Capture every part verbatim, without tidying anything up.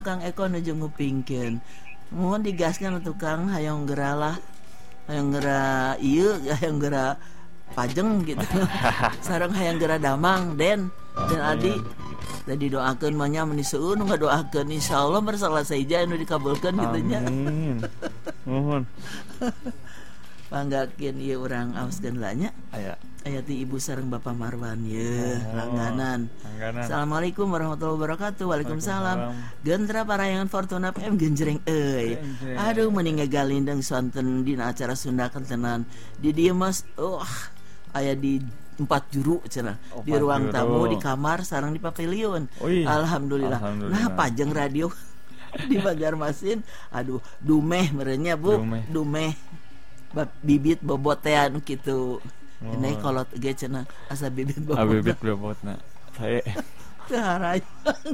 Kang Eko nuju ngupingkeun. Mohon digasnya tukang hayang geralah. Hayang gera ieu, hayang gera pajeng gitu. Sareng hayang gera damang Den dan Adi. Tadi doakeun mah nya mun diseueun nu ngadoakeun insyaallah bersalah saja anu dikabulkeun kitu nya. Amin. Mohon. Panggakeun ieu urang aoskeun heula nya. Aya. Aya ti Ibu sareng Bapak Marwan ye, oh, langganan. langganan. Assalamualaikum warahmatullahi wabarakatuh. Waalaikumsalam. Gentra parayangan Fortuna F M genjreng euy. Aduh mending ngagalindeng sonten dina acara Sunda Kentenan. Di dieu mas oh aya di empat juru cenah. Oh, di ruang juru. Tamu, di kamar, sareng di pavilion. Ui, Alhamdulillah. Alhamdulillah. Nah pajeng radio di Banjarmasin. Aduh, dumeh merenya Bu. Dumeh. dumeh. Bibit bobot teh anu kitu. Oh. Ini kolot ge cenah asa bibit bobotna. Ah, bibit bobotna. Sae. Harajang.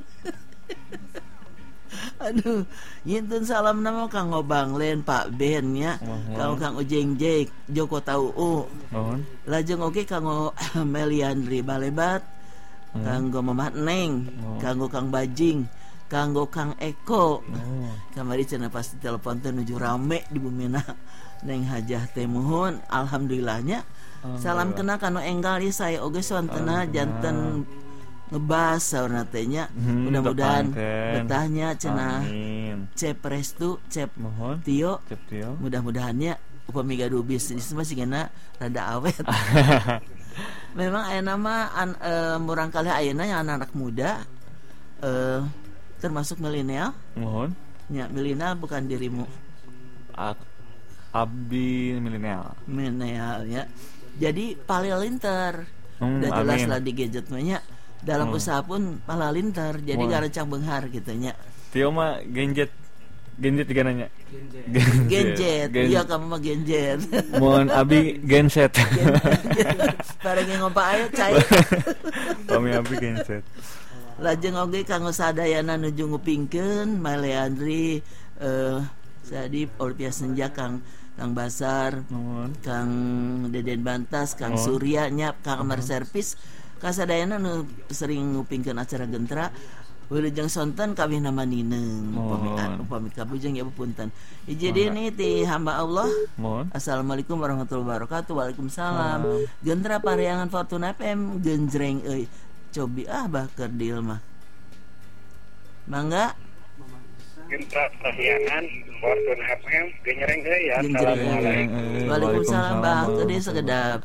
Aduh, yintun salam nama Kang Ngobang Len Pak Ben nya. Kang Kang Ujeng Jek, Joko Tau U. Mohon. Lajeng oge Kang Meliandri Balebat. Hmm. Kanggo Mamat Neng, oh. Kanggo Kang Bajing, kanggo Kang Eko. Oh. Kamari cenah pasti telepon teh nuju rame di bumina. Neng hajah teh mohon alhamdulillahnya. Salam kena kanu enggal ieu saya oge sontena janten ngebas saurna teh nya. Hmm, mudah-mudahan betahnya cenah. Cep Restu, Cep mohon. Tio. Cep Tio. Mudah-mudahannya upami gaduh bisnis mah sigana rada awet. Memang aya nama an, e, murang kali ayeuna yang anak-anak muda e, termasuk milenial. Mohon. Nya milenial bukan dirimu. A- Abdi milenial. Milenial ya. Jadi palalinter. Hmm, udah jelas lah di gadget nya. Dalam hmm. usaha pun palalinter. Jadi hmm. garecang beunghar gitu nya. Tio mah genjet. Genjet juga nanya. Genjet. Iya kamu mah genjet. Mohon abi genset. Pareng ngompa aya cai. Kami abi genset. Lajeng oge kanggo sadayana nuju ngupingkeun Maleandri eh Sadip Olpia Senja Kang Kang Basar, mohon. Kang Deden Bantas, Kang mohon. Surya nyap, Kang Amar Servis, kasadayana nu sering ngupingkeun acara Gentra. Wilujeng sonten kawih nama Nineng, upami upami kabujeng ya punten. Jadi ini ti hamba Allah. Mohon. Assalamualaikum warahmatullahi wabarakatuh. Waalaikumsalam. Gentra parayangan Fortuna F M genjreng euy. Cobi ah bah keur dieu mah. Mangga. Gentra parayangan Fortuna F M genjreng euy ya. Assalamualaikum. Waalaikumsalam bah teu segedap.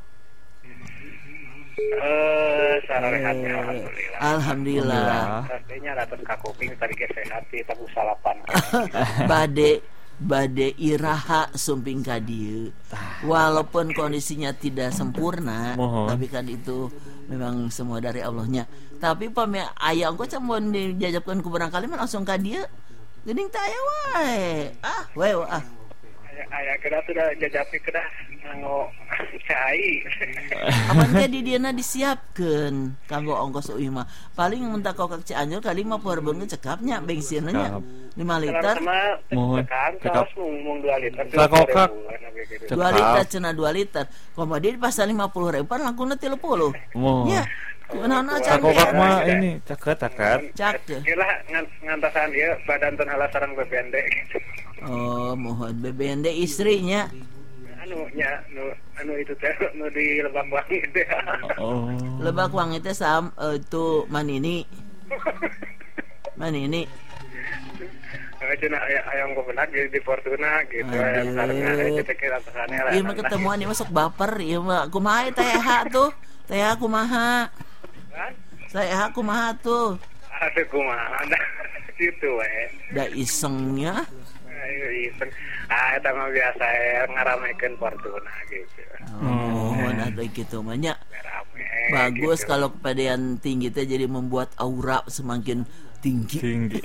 Eh, sararehatnya alhamdulillah. Alhamdulillah. Rasanya datang ka kuping tadi ge sehat ti tabu salapan. Bade bade iraha sumping ka dieu. Walaupun kondisinya tidak sempurna, mohon. Tapi kan itu memang semua dari Allahnya. Tapi pame aya engko camun dijajabkeun ku barangkali mah langsung ka dieu. Geuning teh aya wae. Ah, wae ah. Aya kedah sudah jajapi kedah nganggo cai. Aman teh di dieu disiapkeun kanggo ongkos euy mah. Paling mentak kok Cianjur kali lima puluh ribu cekapnya bensinna nya lima liter. Mohon. Cekap mung dua liter. Cekap. dua liter cenah dua liter. Komodi di pasar lima puluh ribu pan langkungna tilu puluh. Mohon. Ya. Kunaon acan kokak mah ini caket-caket. Cak. Gila ngantasan ieu badan teu halah sareng B B N D gitu. Oh, mohon B B N D istrinya. Anu nya nu anu itu teh nu di Lebak Wangi teh. Oh. Lebak Wangi teh sam uh, itu Manini. Manini. Cenah aya nggo benak di Fortuna gitu aya sarengna teh kira tasane lah. Ieu mah ketemuan ieu masuk baper ieu mah kumaha teh ha tuh? Teh kumaha? Saya kumaha tuh? Ada kumaha dah gitu we. Da isengnya. Ayo iseng. Ah eta mah biasa ngaramekeun Fortuna gitu. Oh, nah ada gitu mah nya. Bagus gitu. Kalau kepedean tinggi teh jadi membuat aura semakin tinggi. Tinggi.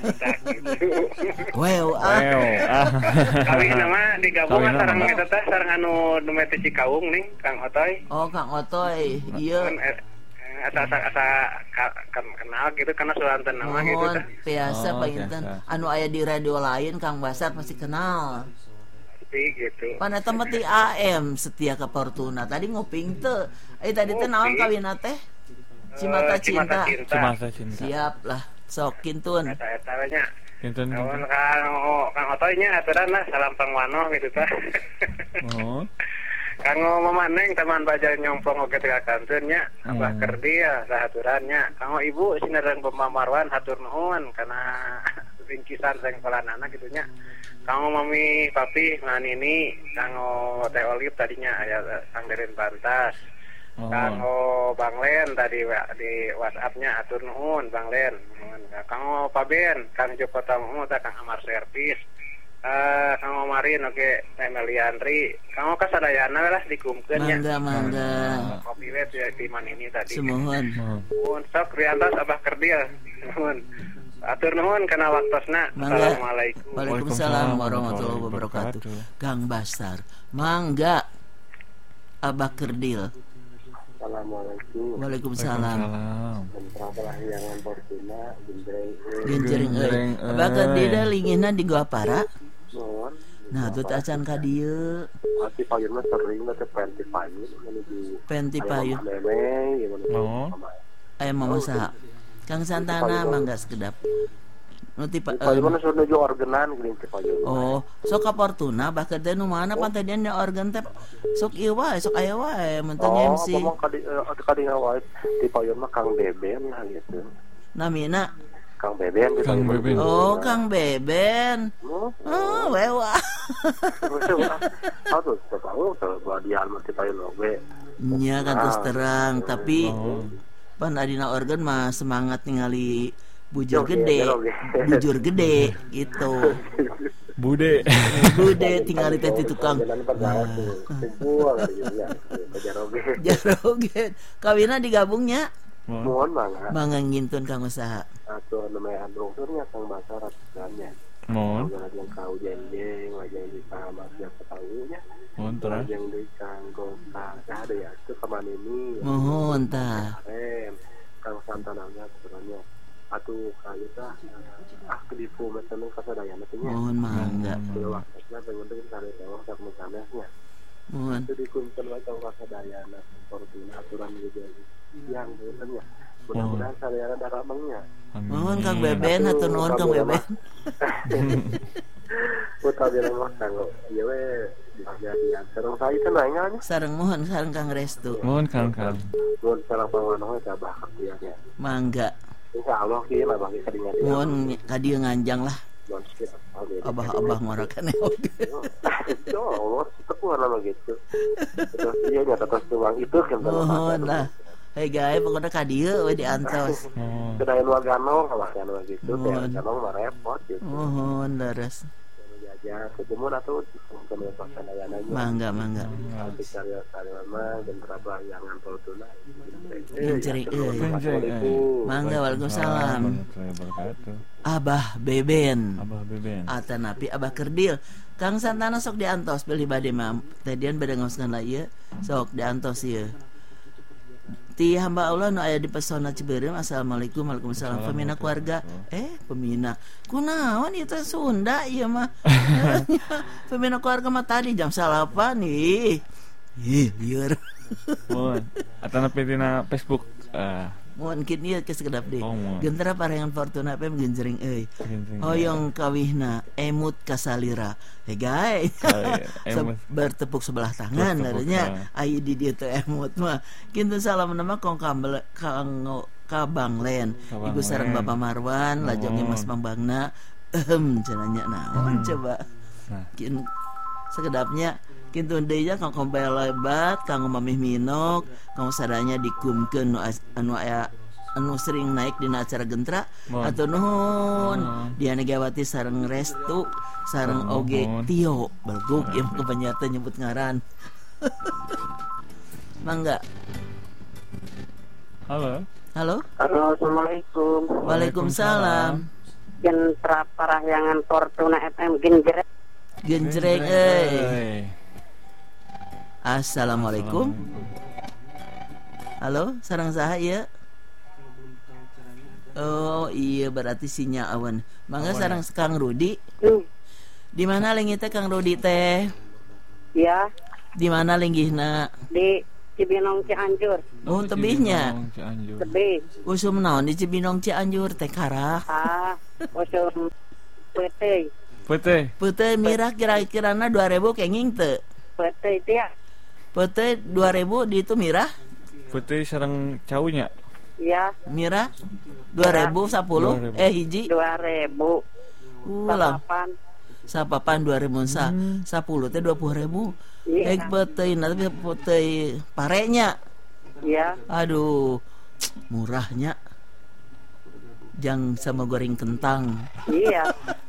Wow, ah. Wow. Kawin nama digabung sareng eta teh sareng anu Dumete Cikaung ning Kang Otoy. Oh, Kang Otoy. Iya. Asa asa kenal gitu karena sulanten nama gitu teh. Biasa Pak Inten. Anu aya di radio lain Kang Basar pasti kenal. Pasti gitu. Pan eta mah ti A M setia ka Fortuna. Tadi nguping teu. Eh tadi teh naon kawinna teh? Cimata Cinta. Cimata Cinta. Siap lah. sok kintun. Eta-eta we nya. Kinten. Namun Kang Kang Otoy nya aturan lah salam pangwano gitu tah. Oh. Kanggo memaneng teman bajar nyompong oge teh kanteun nya. Abah Hmm. keur dia sahaturannya. Kanggo ibu sineurang pemamarwan hatur nuhun kana ringkisan seng pelanana gitu nya. Kanggo mami papi ngan ini kanggo teh Olive tadinya aya Kang Deren Bantas. Oh. Kanggo Bang Len tadi wa- di WhatsApp-nya atur nuhun Bang Len. Nuhun. Kanggo Pak Ben, Kang Joko Tamu teh Kang Amar Servis. Eh Kanggo Marin oke Teh Meliandri. Kanggo kasadayana lah dikumkeun nya. Mangga mangga. Kopi we di di man ini tadi. Semohon. Oh. Nuhun sok riantos Abah Kerdil. Nuhun. Atur nuhun kana waktosna. Mangga. Assalamualaikum. Waalaikumsalam warahmatullahi wabarakatuh. Kang Bastar. Mangga. Abah Kerdil. Assalamualaikum. Waalaikumsalam. Salam. Mentralah yangan Fortuna Gendreng. Genjering euy. Genjreng Abah euy. Kerdil lingihna di Gua Para. Nuhun. Nah, tut acan ka dieu. Ati payun mah sering mah teh penti payun menuju Penti payun. memeng gimana. Oh. Aya mama saha? Kang Santana mangga sekedap. Nu ti pa- Payun eh, mah nuju organan geuning teh payun. Oh, sok ka Fortuna bah teh nu mana pantadian nya organ teh. Sok ieu wae, sok aya wae mun teh Oh, M C. ngomong kadi eh, kadi ngawae di payun mah Kang Beben lah gitu. Namina. Kang Beben di Kang payun. Beben. Oh, Kang Beben. Oh, Oh, wewa. aduh, tahu tahu badian mah di payun oge. Nya kan terus terang, tapi Oh. pan adina organ mah semangat ningali bujur Oke, gede, oke. bujur gede gitu. Bude. Bude tinggal di teh tukang. Organan perjalanan tuh. Kumpul gitu ya. Kejar oge. Jaroget. Kawina digabungnya. Oh. Mohon banget. Mangga ngintun kang usaha. Atau namanya androngsurnya Kang Basar sebenarnya. Mohon. Yang kau jeng-jeng, wajah di sama siapa tahunya. Mohon terus. Yang di Kang Gota, ada ya itu kemana ini? Mohon tah. Karen, Kang Santananya sebenarnya. Atuh kayu tah, ah kedipu macam kasadayana teh nya. Mohon mangga. Dewa, karena pengen tuh kali tahu sak mesannya. Mohon. Itu dikumpul macam kasadayana, Fortuna aturan gitu. Yang benernya. Mudah-mudahan sadayana daramangnya. Mohon Kang Beben hatur nuhun Kang Beben. Putra bilang mah kanggo ieu we dijadian sareng saya teh nanya nya. Sareng mohon sareng Kang Restu. Mohon Kang Kang. Mun sareng panganoh teh bah kieu. Mangga. Insyaallah kieu mah bagi kadinya. Mohon ka dieu nganjang lah. Mun kita Abah-abah ngorakan oge. Yo, Allah, tepuan lah gitu. Terus iya nya terus tuang itu kan. Mohon lah. Hei guys, pokoknya ka dieu we diantos. Oh. Kedayan warganong lah kan gitu. Mohon. Teh kanong mah repot gitu. Mohon leres. Ya, ketemu atuh kemudian pasandayananya. Mangga mangga. Bicara sarana dan berapa yang Fortuna. Genjreng euy. Genjreng euy. Mangga waalaikumsalam. Warahmatullahi wabarakatuh. Abah Beben. Abah Beben. Atanapi Abah Kerdil. Kang Santana sok diantos beli bade mah. Tadian bade ngaoskeun lah ieu. Sok diantos ieu. Ti hamba Allah nu aya di Pesona Ciberem. Assalamualaikum waalaikumsalam. Pemina keluarga. Eh, pemina. Kunaon ieu teh Sunda ieu mah. Pemina keluarga mah tadi jam salapan nih. Ih, lieur. Mohon. Atanapi dina Facebook. Ah. Mohon kini ke sekedap deh. Oh, mohon. Gentera parengan Fortuna P M genjreng euy. Genjreng. Hoyong kawihna emut kasalira. Hei guys. Kali, emut. Se- bertepuk sebelah tangan Bertepuk adanya. Ai di dieu teh emut mah. Kintu salam nama kong kambel kang ka Bang Len. Ka Bang Ibu sareng Len. Bapak Marwan, lajoge Mas Bang Bangna. Ehem cenanya naon coba. Nah. Kin sekedapnya kintu deui nya kang kompel lebat, kang mamih minok, kang sadanya dikumkeun nu as- anu aya anu sering naik dina acara gentra Mohon. atau nuhun Mohon. Diana Gawati sareng Restu sareng Mohon. oge Tio belguk ieu ke penyiar nyebut ngaran. Mangga. Halo. Halo. Halo, Assalamualaikum. Waalaikumsalam. Gentra parahyangan Fortuna F M genjreng. Genjreng euy. Assalamualaikum. Halo, sareng saha ieu? Oh, iya berarti sinya awan. Mangga sareng Kang Rudi. Hmm, Di mana linggih teh Kang Rudi teh? ya Di mana linggihna? di Cibinong Cianjur. Oh, tebihnya. Cibinong, Cianjur. Tebih. Usum naon di Cibinong Cianjur teh karah. Ah, usum petei. Putih. Putih mirah kira-kirana dua ribu kenging teu. Petei dia. Putih dua ribu di itu mirah. Putih sareng caunya. Ya, Mirah dua ribu sepuluh dua ribu. eh hiji dua ribu. ulang Salapan. sapapan dua ribu sa Hmm. sepuluh teh dua puluh ribu. Iya. Ek putih nanti putih parenya. Ya, Aduh, murahnya. Jang sama goreng kentang. iya.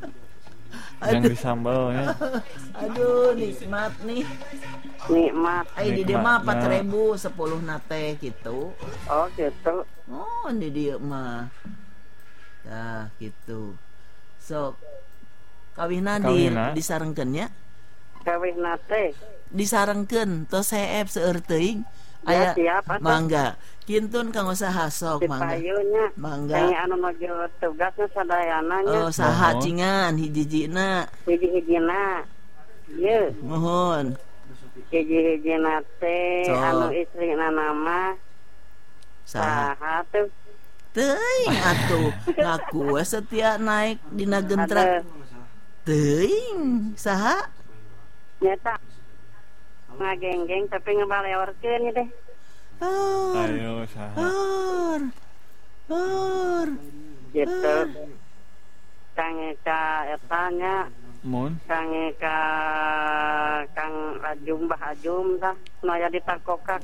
Yang disambalnya. Aduh, nikmat nih. Nikmat. Ay, di dia Nikmat, mah nah. empat ribu sepuluh nate gitu. Oh, gitu. Oh, di dia mah. Nah, gitu. So, kawinan di Kawina. disarengkeun nya. Kawin nate. Disarengkeun tos seep seueur teuing. Ya, Aya siap, atuh. mangga. Kintun kang usaha sok Di mangga. payunya. Mangga. Kayak anu nuju tugasnya sadayananya. Oh, saha Mohon. cingan hiji-hijina. Hiji-hijina. Iya. Mohon. Hiji-hijina teh. Sok. Anu istrina nama. Saha Saha tuh. teuing atuh ngaku we setia naik dina gentra. Ada. Teuing saha? Nyata. Ngagenggeng tapi ngebaleorkeun deh. Or. Ayo saha. Or. Or. Gitu. Kang Eka etanya. Mun. Kang Eka Kang Ajum Bah Ajum tah. Naya ditakokak.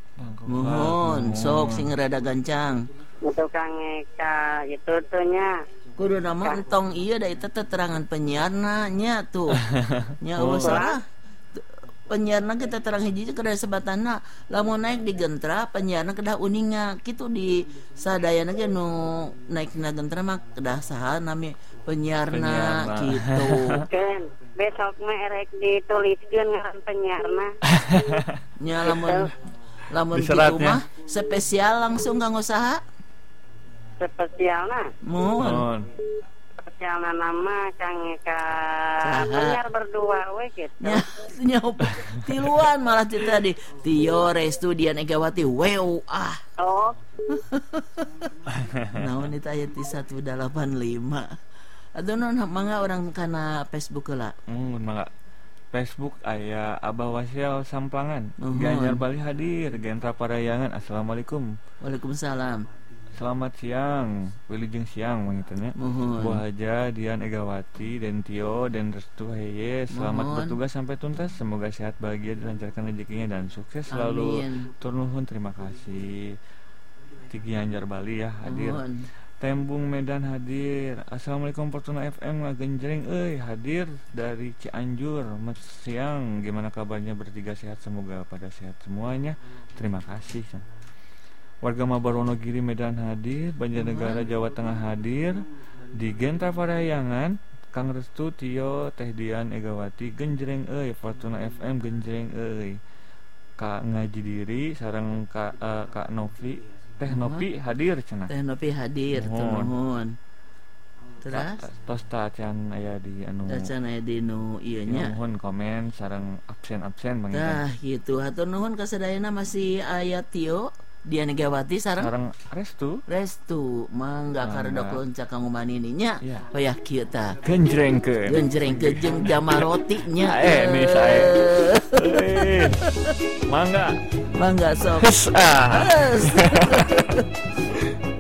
Mohon sok sing rada gancang. Itu Kang Eka itu tuh nya. Kudu nama entong iya da itu teterangan penyiarna nya tuh. Nya Oh. usah. Penyiarna kita terang hiji kedah sebatanna lamun naik di gentra penyiarna kedah uninga kitu di sadayana ge nu naik na gentra mah kedah saha nami penyiarna Penyiarna. gitu. Kan besok mah erek dituliskeun ngaran penyiarna. Nya lamun lamun Di kitu seratnya. mah spesial langsung kanggo saha? Spesialna. Mun. Mun. Spesialna nama Kang Eka Saha? penyiar berdua we gitu. Nya nya tiluan malah ti tadi Tio Restu Dian Egawati weu ah. Oh, Naon itu aya ti seratus delapan puluh lima. Aduh non mangga orang kana Facebook heula. Mun mangga. Facebook aya Abah Wasial Samplangan. Nuhun. Gianyar Bali hadir, Gentra Parayangan. Assalamualaikum. Waalaikumsalam. Selamat siang, wilujeng siang mangitanya. Mohon. Bu Haja, Dian Egawati, dan Tio, dan Restu Heye. Selamat Mohon. bertugas sampai tuntas. Semoga sehat, bahagia, dilancarkan rezekinya dan sukses selalu. Amin. Turnuhun, terima kasih. Tigi Anjar Bali ya hadir. Mohon. Tembung Medan hadir. Assalamualaikum Fortuna F M ngagenjreng euy hadir dari Cianjur. Mat siang, gimana kabarnya bertiga sehat semoga pada sehat semuanya. Terima kasih. Warga Mabar Wonogiri Medan hadir, Banjarnegara Jawa Tengah hadir, di Gentra Parayangan Kang Restu Tio Teh Dian Egawati genjreng euy Fortuna F M genjreng euy. Kak ngaji diri sareng Kak uh, Kak Novi Teh Nopi hadir cenah. Teh Nopi hadir tuh Mohon. nuhun. Terus Tos tacan aya di anu dacan aya di nu ieu nya. ya, mohon komen sareng absen-absen Bang Tah Ican. gitu hatur nuhun kasadayana masih aya Tio Dian Egawati sareng Sareng Restu Restu mangga Mangga. karedok loncak kanggo manininya. Iya. Payah kieu tah. genjrengkeun. Genjrengkeun jeung Jamaroti nya. Eh, nih saya. Eh, mangga. Mangga sok. Hes ah. Yes.